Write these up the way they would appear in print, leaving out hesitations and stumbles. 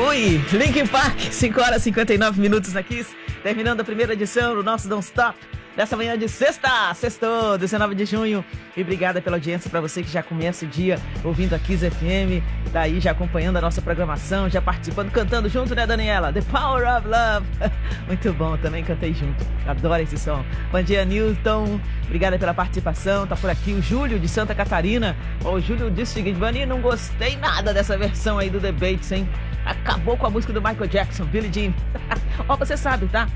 Ui, Linkin Park, 5 horas e 59 minutos na Kiss, terminando a primeira edição do nosso Don't Stop, dessa manhã de sextou, 19 de junho, e obrigada pela audiência para você que já começa o dia ouvindo a Kiss FM, tá aí já acompanhando a nossa programação, já participando, cantando junto, né, Daniela? The Power of Love, muito bom, também cantei junto, adoro esse som. Bom dia, Newton, obrigada pela participação, tá por aqui o Júlio de Santa Catarina. O Júlio disse o seguinte: Vani, não gostei nada dessa versão aí do Debates, hein? Acabou com a música do Michael Jackson, Billie Jean. Ó, você sabe, tá?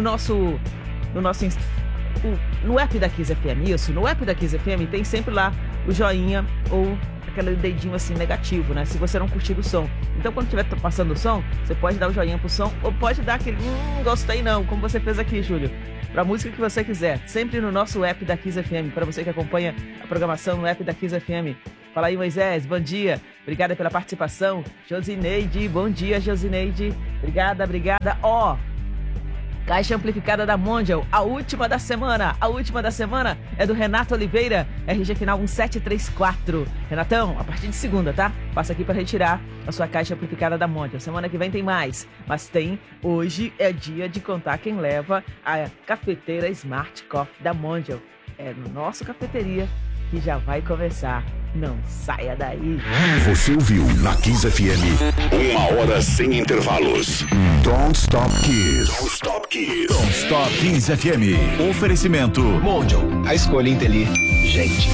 No app da Kiss FM, isso, no app da Kiss FM tem sempre lá o joinha ou aquele dedinho assim negativo, né? Se você não curtir o som. Então quando estiver passando o som, você pode dar o joinha pro som ou pode dar aquele gostei não, como você fez aqui, Júlio. Pra música que você quiser, sempre no nosso app da Kiss FM, para você que acompanha a programação no app da Kiss FM. Fala aí, Moisés, bom dia, obrigada pela participação. Josineide, bom dia, Josineide, obrigada. Ó, caixa amplificada da Mondial, a última da semana é do Renato Oliveira, RG final 1734. Renatão, a partir de segunda, tá? Passa aqui para retirar a sua caixa amplificada da Mondial. Semana que vem tem mais, mas hoje é dia de contar quem leva a cafeteira Smart Coffee da Mondial. É no nosso cafeteria que já vai começar. Não saia daí. Você ouviu na Kiss FM 1 hora sem intervalos. Don't Stop Kiss. Don't Stop Kiss. Don't Stop Kiss FM. Oferecimento Mondial, a escolha inteligente.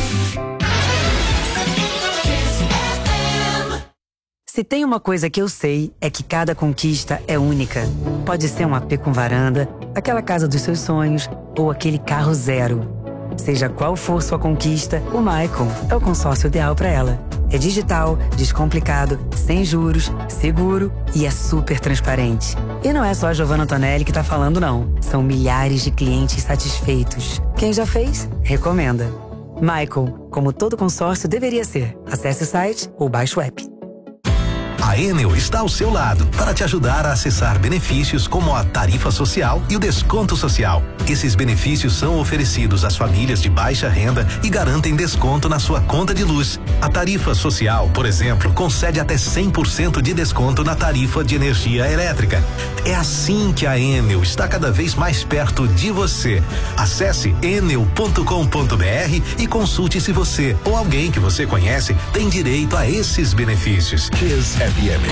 Se tem uma coisa que eu sei, é que cada conquista é única. Pode ser um AP com varanda, aquela casa dos seus sonhos ou aquele carro zero. Seja qual for sua conquista, o Maicon é o consórcio ideal para ela. É digital, descomplicado, sem juros, seguro e é super transparente. E não é só a Giovanna Antonelli que tá falando, não. São milhares de clientes satisfeitos. Quem já fez, recomenda. Maicon, como todo consórcio deveria ser. Acesse o site ou baixe o app. A Enel está ao seu lado para te ajudar a acessar benefícios como a tarifa social e o desconto social. Esses benefícios são oferecidos às famílias de baixa renda e garantem desconto na sua conta de luz. A tarifa social, por exemplo, concede até 100% de desconto na tarifa de energia elétrica. É assim que a Enel está cada vez mais perto de você. Acesse enel.com.br e consulte se você ou alguém que você conhece tem direito a esses benefícios. Kiss FM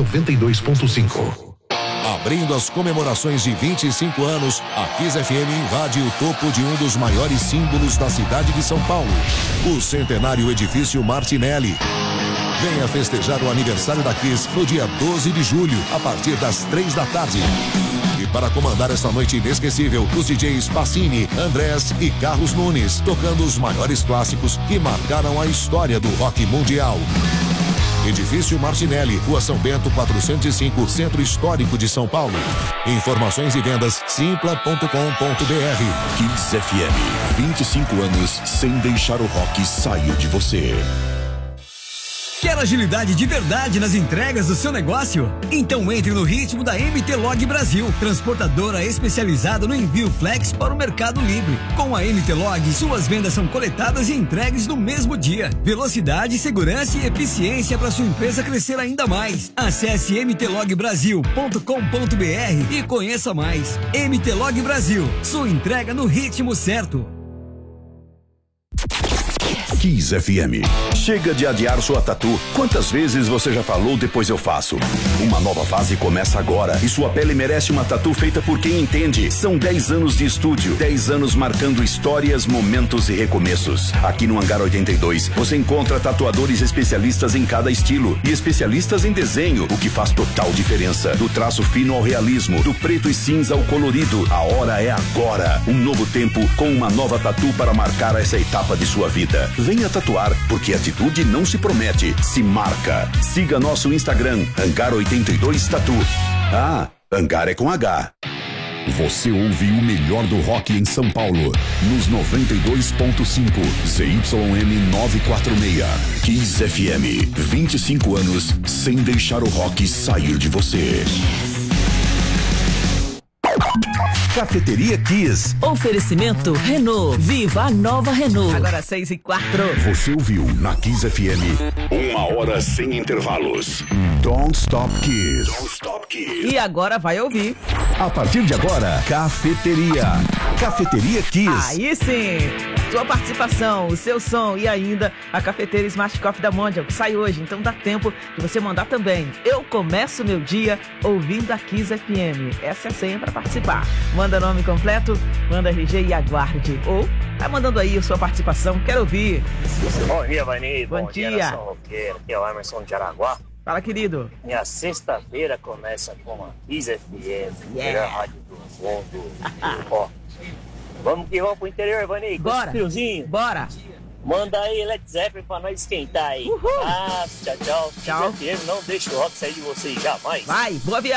92.5. Abrindo as comemorações de 25 anos, a Kiss FM invade o topo de um dos maiores símbolos da cidade de São Paulo, o centenário edifício Martinelli. Venha festejar o aniversário da Kiss no dia 12 de julho, a partir das 3 da tarde. E para comandar esta noite inesquecível, os DJs Pacini, Andrés e Carlos Nunes, tocando os maiores clássicos que marcaram a história do rock mundial. Edifício Martinelli, Rua São Bento 405, Centro Histórico de São Paulo. Informações e vendas simpla.com.br. Kiss FM, 25 anos sem deixar o rock sair de você. Quer agilidade de verdade nas entregas do seu negócio? Então entre no ritmo da MT Log Brasil, transportadora especializada no envio flex para o Mercado Livre. Com a MT Log, suas vendas são coletadas e entregues no mesmo dia. Velocidade, segurança e eficiência para sua empresa crescer ainda mais. Acesse mtlogbrasil.com.br e conheça mais. MT Log Brasil, sua entrega no ritmo certo. Kiss FM. Chega de adiar sua tatu. Quantas vezes você já falou depois eu faço? Uma nova fase começa agora e sua pele merece uma tatu feita por quem entende. São 10 anos de estúdio, 10 anos marcando histórias, momentos e recomeços. Aqui no Hangar 82, você encontra tatuadores especialistas em cada estilo e especialistas em desenho, o que faz total diferença. Do traço fino ao realismo, do preto e cinza ao colorido. A hora é agora. Um novo tempo com uma nova tatu para marcar essa etapa de sua vida. Venha tatuar, porque atitude não se promete, se marca. Siga nosso Instagram, Hangar 82 Tatu. Ah, Hangar é com H. Você ouve o melhor do rock em São Paulo, nos 92.5, ZYM 946. Kiss FM, 25 anos sem deixar o rock sair de você. Cafeteria Kiss. Oferecimento Renault. Viva a nova Renault. Agora 6:04. Você ouviu na Kiss FM 1 hora sem intervalos. Don't Stop Kiss. Don't Stop Kiss. E agora vai ouvir. A partir de agora, Cafeteria. Cafeteria Kiss. Aí sim! Sua participação, o seu som e ainda a cafeteira Smart Coffee da Mondial, que sai hoje, então dá tempo de você mandar também. Eu começo meu dia ouvindo a Kiss FM. Essa é a senha para participar. Manda nome completo, manda RG e aguarde. Ou vai mandando aí a sua participação, quero ouvir. Bom dia, Vani. Bom dia. Nação Roqueira. Aqui é o Emerson de Araguá. Fala, querido. Minha sexta-feira começa com a Kiss FM, melhor rádio do mundo. Ó, vamos que vamos pro interior, Vani. Bora. Friozinho. Bora. Manda aí Led Zeppelin pra nós esquentar aí. Uhul. Tchau, tchau. Tchau. Kiss FM, não deixa o rock sair de vocês jamais. Vai, boa viagem.